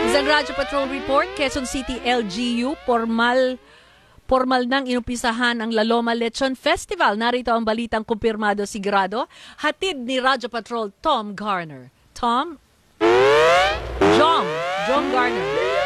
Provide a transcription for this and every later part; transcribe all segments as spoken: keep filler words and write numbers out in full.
Isang Radyo Patrol Report, Quezon City L G U, formal formal nang inumpisahan ang La Loma Lechon Festival. Narito ang balitang kumpirmado sigurado, hatid ni Radyo Patrol Tom Garner. Tom? Jom. Jom Garner.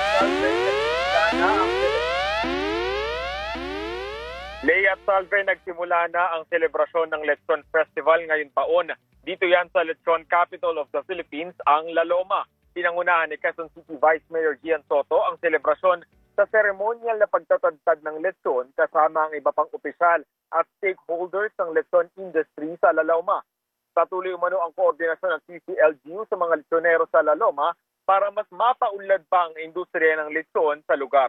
Lea at Salve, nagsimula na ang selebrasyon ng Lechon Festival ngayong taon. Dito yan sa Lechon Capital of the Philippines, ang La Loma. Pinangunahan ni Quezon City Vice Mayor Gian Soto ang selebrasyon sa seremonyal na pagtatadtad ng lechon kasama ang iba pang opisyal at stakeholders ng lechon industry sa La Loma. Patuloy umano ang koordinasyon ng C C L G U sa mga lechonero sa La Loma para mas mapaunlad pa ang industriya ng lechon sa lugar.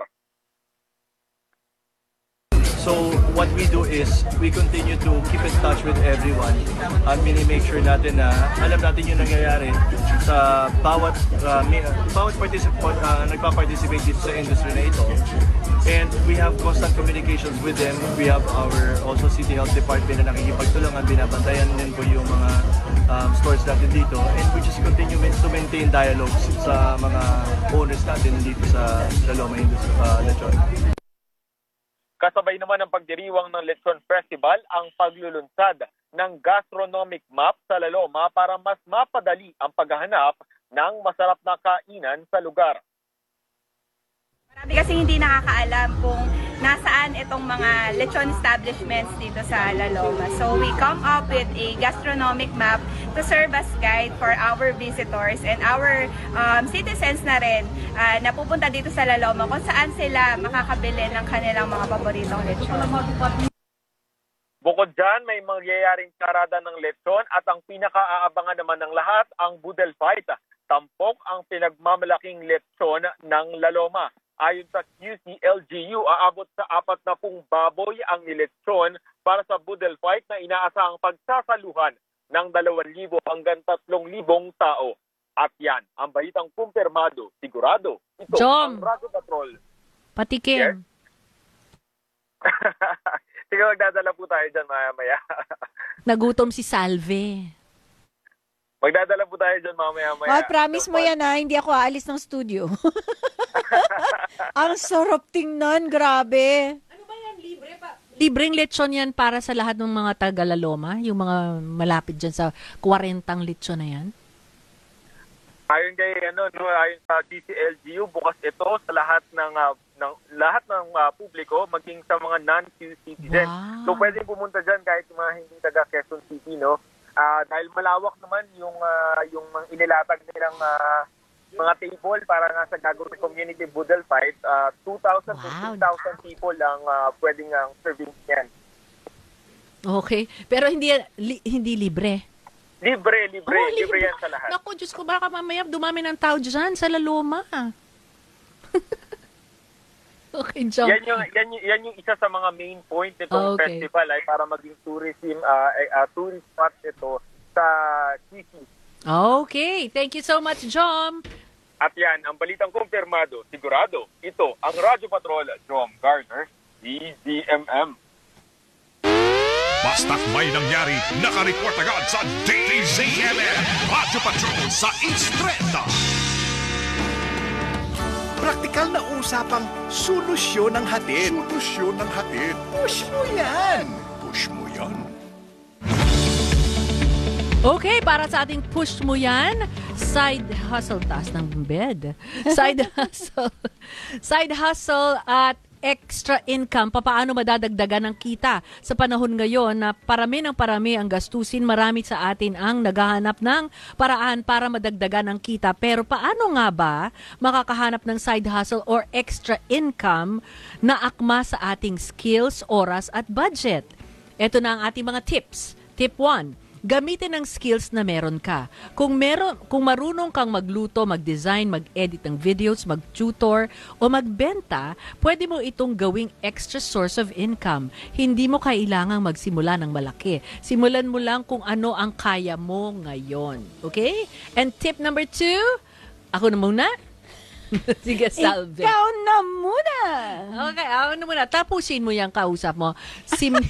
So what we do is we continue to keep in touch with everyone at mini-make sure natin na alam natin yung nangyayari sa bawat uh, bawat participant uh, nagpa-participate dito sa industry na ito. And we have constant communications with them. We have our also City Health Department na nakikipagtulungan, binabantayan din po yung mga um, stores natin dito. And we just continue to maintain dialogues sa mga owners natin dito sa La Loma Industry uh, Lechon. Kasabay naman ang pagdiriwang ng Lechon Festival ang paglulunsad ng gastronomic map sa La Loma para mas mapadali ang paghahanap ng masarap na kainan sa lugar. Marami kasi hindi nakakaalam kung nasaan itong mga lechon establishments dito sa La Loma. So we come up with a gastronomic map to serve as guide for our visitors and our um, citizens na rin uh, na pupunta dito sa La Loma kung saan sila makakabili ng kanilang mga paboritong lechon. Bukod dyan, may mangyayaring karada ng lechon at ang pinaka-aabangan naman ng lahat, ang Budel Fight. Tampok ang pinagmamalaking lechon ng La Loma. Ayon sa Q C L G U, aabot sa apat na pung baboy ang nilechon para sa Budel Fight na inaasahang pagsasaluhan ng dalawang libo hanggang tatlong libong tao. At yan, ang balitang kumpirmado, sigurado. Ito Jom, ang Radyo Patrol. Patikim. Yes? Sige, magdadala po tayo dyan maya-maya. Nagutom si Salve. Magdadala po tayo dyan mamaya-maya. Oh, promise mo yan ha, hindi ako aalis ng studio. Ang sarap tingnan, grabe. Ano ba yan? Libre pa? Libreng lechon yan para sa lahat ng mga taga La Loma? Yung mga malapit dyan sa kwarentang lechon na yan? Ayon kay ano, no, ayon sa C C L G U, bukas ito sa lahat ng uh, ng lahat ng uh, publiko, maging sa mga non-Q citizens. Wow. So pwedeng pumunta diyan kahit mga hindi taga Quezon City, no. Uh, dahil malawak naman yung uh, yung mga inilatag nilang uh, mga table para nga sa gagawin community Budel Fight, uh, two thousand to Wow. three thousand people ang uh, pwedeng ang uh, serving niyan. Okay. Pero hindi li, hindi libre. Libre, libre, Oh, libre yan sa lahat. Naku, Diyos ko, baka mamaya dumami ng tao dyan sa La Loma. Okay, Jom. Yan yung, yan, yung, yan yung isa sa mga main point nitong Okay. festival ay para maging tourism, uh, uh, tourist spot ito sa C C. Okay. Thank you so much, Jom. At yan, ang balitang kumpirmado, sigurado, ito ang Radyo Patrol, Jom Garner, D D M M. Basta't may nangyari, nakareport agad sa D Z M M, Radyo Patrol sa Istreta. Praktikal na usapang solusyon ng hatid. Solusyon ng hatid. Push mo yan. Push mo yan. Okay, para sa ating push mo yan, side hustle, taas ng bed. Side hustle. Side hustle at extra income, papaano madadagdagan ng kita sa panahon ngayon na parami ng parami ang gastusin, marami sa atin ang naghahanap ng paraan para madagdagan ang kita. Pero paano nga ba makakahanap ng side hustle or extra income na akma sa ating skills, oras at budget? Ito na ang ating mga tips. Tip one. Gamitin ang skills na meron ka. Kung meron, kung marunong kang magluto, mag-design, mag-edit ng videos, mag-tutor, o magbenta, pwede mo itong gawing extra source of income. Hindi mo kailangang magsimula ng malaki. Simulan mo lang kung ano ang kaya mo ngayon. Okay? And tip number two, ako na muna. Sige, Salve. Ikaw na muna. Okay, ako na muna. Tapusin mo yung kausap mo. Sim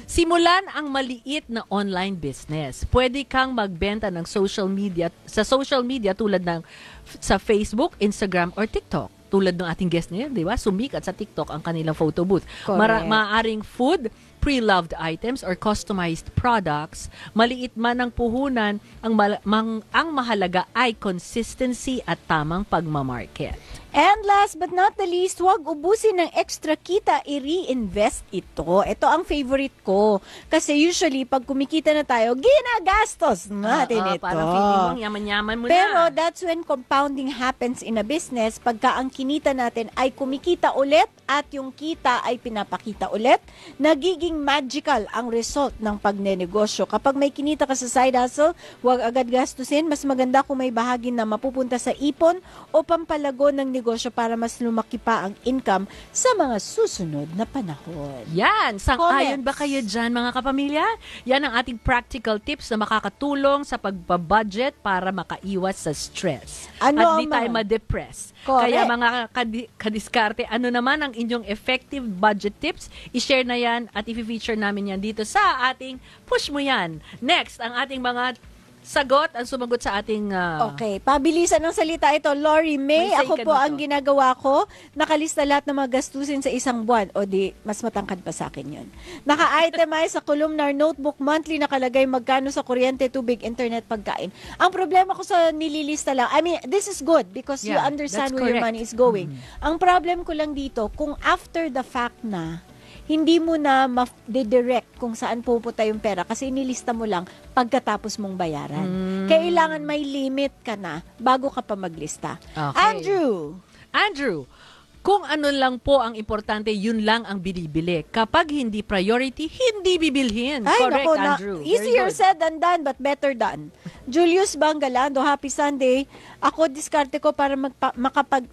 Simulan ang maliit na online business. Pwede kang magbenta ng social media sa social media tulad ng sa Facebook, Instagram, or TikTok. Tulad ng ating guest ngayon, di ba? Sumikat sa TikTok ang kanilang photo booth. Mara- maaring food, pre-loved items, or customized products. Maliit man ang puhunan, ang, mal- mang- ang mahalaga ay consistency at tamang pagmamarket. And last but not the least, huwag ubusin ng extra kita, i-reinvest ito. Ito ang favorite ko. Kasi usually, pag kumikita na tayo, ginagastos natin Oo, ito. Parang feeling mo, yaman-yaman mo Pero na. that's when compounding happens in a business. Pagka ang kinita natin ay kumikita ulit at yung kita ay pinapakita ulit, nagiging magical ang result ng pagnenegosyo. Kapag may kinita ka sa side hustle, huwag agad gastusin. Mas maganda kung may bahagi na mapupunta sa ipon o pampalago ng negosyo para mas lumaki pa ang income sa mga susunod na panahon. Yan! Sang-ayon Comments. ba kayo dyan, mga kapamilya? Yan ang ating practical tips na makakatulong sa pagbabudget para makaiwas sa stress. Ano At ang di tayo mga- ma-depress. Correct. Kaya mga kadi- kadiskarte, ano naman ang inyong effective budget tips? I-share na yan at i-feature namin yan dito sa ating Push Mo Yan. Next, ang ating mga sagot, ang sumagot sa ating... ah, Okay, pabilisan ng salita ito. Lori May, May say ako ka po dito. ang ginagawa ko. Nakalista lahat ng mga gastusin sa isang buwan. O di, mas matangkad pa sa akin yun. Naka-itemize sa columnar notebook, monthly nakalagay magkano sa kuryente, tubig, internet, pagkain. Ang problema ko sa nililista lang, I mean, this is good because you Yeah, understand that's where your correct. money is going. Ang problem ko lang dito, kung after the fact na, hindi mo na ma-direct kung saan pupunta yung pera kasi inilista mo lang pagkatapos mong bayaran. Hmm. Kailangan may limit ka na bago ka pa maglista. Okay. Andrew! Andrew, kung ano lang po ang importante, yun lang ang binibili. Kapag hindi priority, hindi bibilhin. Ay, Correct, nako, na, Andrew. Very easier good. said than done, but better done. Julius Bangalando, happy Sunday. Ako, diskarte ko para magpa- makapag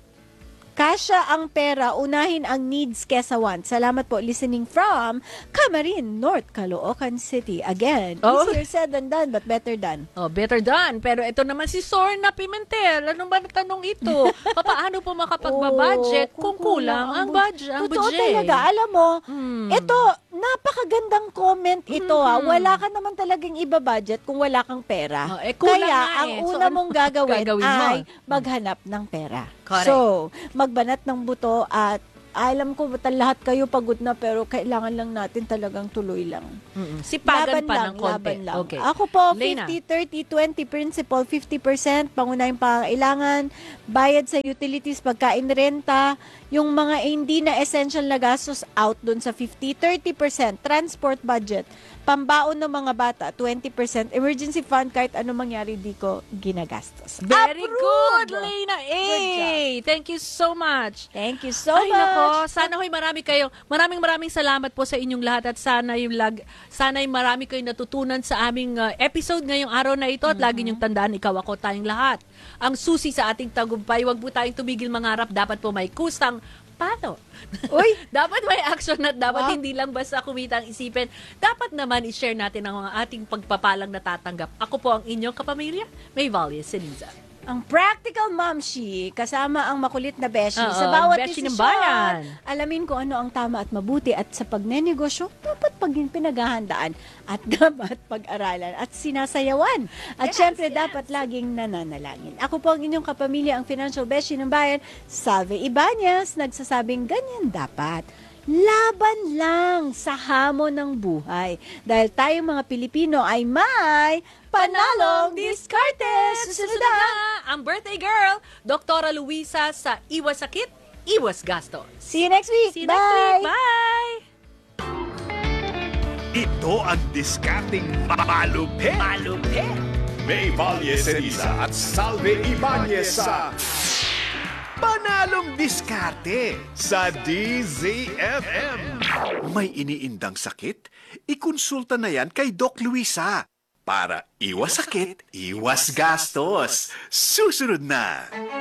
kasya ang pera, unahin ang needs kesa wants. Salamat po, listening from Camarin, North Caloocan City. Again, Oh. easier said than done, but better done. Oh, better done. Pero ito naman si Sorna Pimentel. Ano ba na tanong ito? Paano po makapagbabudget Oo, kung kulang ang budget? Ang Totoo budget? talaga. Alam mo, Hmm. ito, napakagandang comment ito ha. Wala ka naman talagang iba-budget kung wala kang pera. Oh, eh, kulang Kaya, nga ang eh. So, una ano mong gagawin, gagawin mo? ay maghanap ng pera. Correct. So, magbanat ng buto at alam ko batal lahat kayo pagod na pero kailangan lang natin talagang tuloy lang. Mm-mm. Sipagan Laban pa lang, ng konti. laban lang. Okay. Ako po, Lena. fifty, thirty, twenty principal, fifty percent pangunahing pangailangan, bayad sa utilities, pagkain, renta, yung mga hindi na essential na gastos out dun sa fifty, thirty percent transport budget, pambaon ng mga bata, twenty percent emergency fund, kahit ano mangyari di ko ginagastos. Very Approve! good, Lena A. Good Thank you so much. Thank you so Ay, much. nako, sana ho'y marami kayo. Maraming maraming salamat po sa inyong lahat at sana yung lag, sana'y marami kayong natutunan sa aming uh, episode ngayong araw na ito at lagi niyong tandaan, ikaw ako tayong lahat. Ang susi sa ating tagumpay, wag po tayong tumigil mangarap, dapat po may kusang paano? Uy! Dapat may action at dapat Wow. hindi lang basta kumita ang isipin. Dapat naman i-share natin ang mga ating pagpapalang natatanggap. Ako po ang inyong kapamilya, May Valle Seniza. Ang practical momshi, kasama ang makulit na beshi. Oo, Sa bawat beshi ng desisyon, bayan. alamin kung ano ang tama at mabuti at sa pagnenegosyo, dapat pag pinaghahandaan at dapat pag-aralan at sinasayawan. At syempre, dapat laging nananalangin. Ako po ang inyong kapamilya, ang financial beshi ng bayan, Salve Ibanez, nagsasabing ganyan dapat. Laban lang sa hamon ng buhay. Dahil tayong mga Pilipino ay may panalong diskarte. Susunod na! Ang birthday girl, Doktora Luisa sa Iwas Sakit, Iwas Gasto. See you next week. See you Bye. next week. Bye! Ito ang discarding malupit. Malupit! May Valle Ceniza at Salve Ibanez sa Panalong Diskarte sa D Z F M. May iniindang sakit? Ikonsulta na yan kay Doc Luisa. Para iwas sakit, iwas gastos. Susunod na!